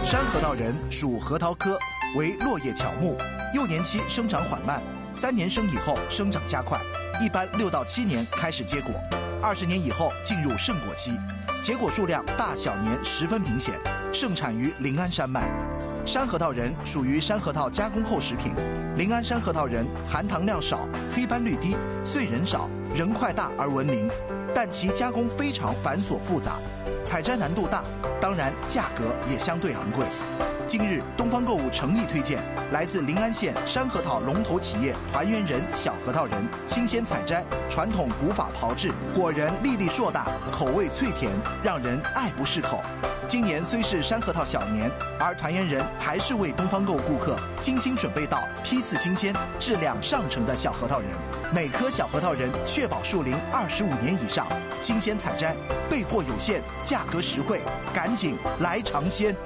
山核桃仁属核桃科，为落叶乔木，幼年期生长缓慢，3年生以后生长加快，一般6到7年开始结果，20年以后进入盛果期，结果数量大小年十分明显，盛产于临安山脉。山核桃仁属于山核桃加工后食品，临安山核桃仁含糖量少，黑斑率低，穗仁少，仁块大而闻名，但其加工非常繁琐复杂，采摘难度大，当然价格也相对昂贵。近日，东方购物诚意推荐来自临安县山核桃龙头企业团圆仁小核桃仁，新鲜采摘，传统古法炮制，果仁粒粒硕大，口味脆甜，让人爱不释口。今年虽是山核桃小年，而团圆仁还是为东方购顾客精心准备到批次新鲜、质量上乘的小核桃仁。每颗小核桃仁确保树龄25年以上，新鲜采摘，备货有限，价格实惠，赶紧来尝鲜。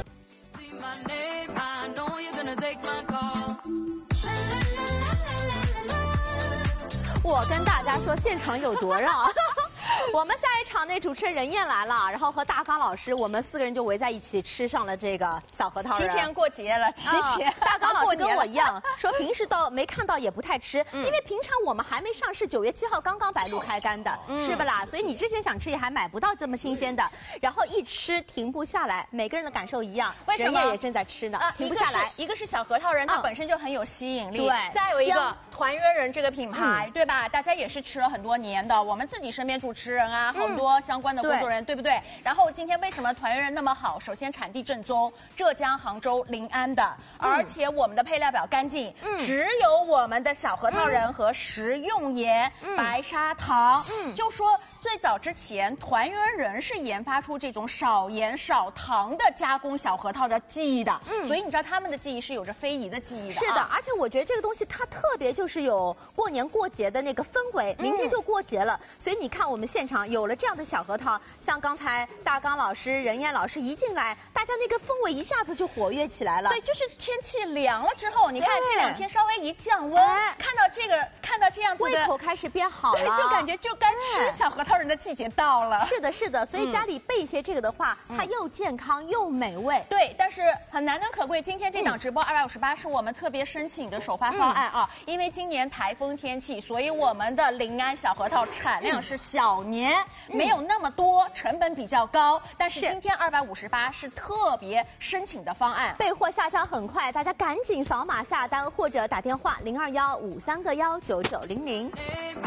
我跟大家说，现场有多热！我们下一场那主持人任燕来了，然后和大刚老师，我们4个人就围在一起吃上了这个小核桃仁。 提前过节了，提前。 大刚老师跟我一样，说平时都没看到也不太吃，因为平常我们还没上市，9月7号刚刚白露开干的，是不啦？所以你之前想吃也还买不到这么新鲜的，然后一吃停不下来，每个人的感受一样。 为什么？ 任燕也正在吃呢，停不下来。 一个是小核桃仁，它本身就很有吸引力， 对， 再有一个团圆仁这个品牌，对吧？大家也是吃了很多年的，我们自己身边主持人啊，很多相关的工作人员，对不对？然后今天为什么团圆仁那么好？首先产地正宗，浙江杭州临安的，而且我们的配料表干净，只有我们的小核桃仁和食用盐、白砂糖。就说最早之前，团圆仁是研发出这种少盐少糖的加工小核桃的技艺的，所以你知道他们的技艺是有着非遗的技艺的。 是的，而且我觉得这个东西它特别就是有过年过节的那个氛围，明天就过节了，所以你看我们现场有了这样的小核桃，像刚才大刚老师、任燕老师一进来，大家那个氛围一下子就活跃起来了。 对，就是天气凉了之后，你看这2天稍微一降温，看到这样子的胃口开始变好了， 对，就感觉就该吃小核桃仁的季节到了。 是的，是的，所以家里备一些这个的话，它又健康又美味。 对，但是很难能可贵，今天这档直播258是我们特别申请的首发方案啊，因为今年台风天气，所以我们的临安小核桃产量是小年，没有那么多，成本比较高。但是今天258是特别申请的方案， 备货下销很快，大家赶紧扫码下单或者打电话0215319900。